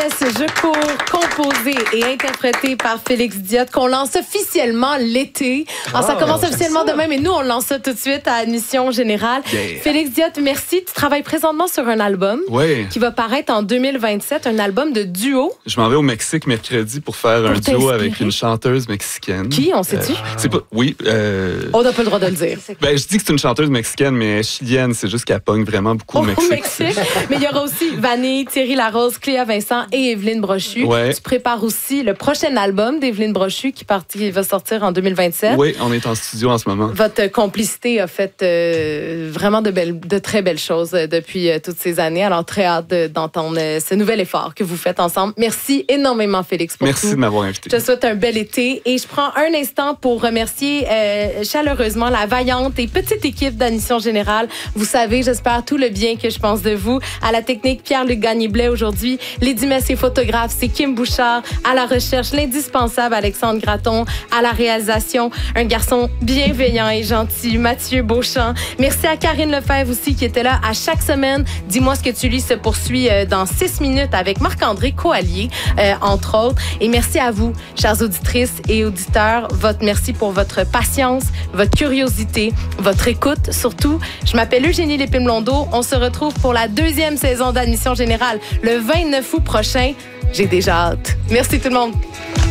Je cours, composé et interprété par Félix Diot, qu'on lance officiellement l'été. Alors, ça commence officiellement demain, mais nous, on lance ça tout de suite à Admission Générale. Yeah. Félix Diot, merci. Tu travailles présentement sur un album qui va paraître en 2027, un album de duo. Je m'en vais au Mexique mercredi pour faire un duo avec une chanteuse mexicaine. Qui, on sait-tu? C'est pas... Oui. On n'a pas le droit de le dire. Ben, je dis que c'est une chanteuse mexicaine, mais chilienne. C'est juste qu'elle pogne vraiment beaucoup au Mexique. Mais il y aura aussi Vanille, Thierry Larose, Cléa Vincent et Évelyne Brochu. Ouais. Tu prépares aussi le prochain album d'Évelyne Brochu qui va sortir en 2027. Oui, on est en studio en ce moment. Votre complicité a fait vraiment de très belles choses depuis toutes ces années. Alors, très hâte d'entendre ce nouvel effort que vous faites ensemble. Merci énormément, Félix, pour Merci de m'avoir invité. Je te souhaite un bel été et je prends un instant pour remercier chaleureusement la vaillante et petite équipe d'Admission Générale. Vous savez, j'espère tout le bien que je pense de vous. À la technique, Pierre-Luc Gagné-Blais aujourd'hui. Lady Mess et photographe, c'est Kim Bouchard. À la recherche, l'indispensable Alexandre Gratton. À la réalisation, un garçon bienveillant et gentil, Mathieu Beauchamp. Merci à Karine Lefebvre aussi qui était là à chaque semaine. Dis-moi ce que tu lis se poursuit dans 6 minutes avec Marc-André Coallier, entre autres. Et merci à vous, chères auditrices et auditeurs. Merci pour votre patience, votre curiosité, votre écoute surtout. Je m'appelle Eugénie Lépine-Blondeau. On se retrouve pour la 2e saison d'Admission Générale le 29 août prochain. J'ai déjà hâte. Merci tout le monde.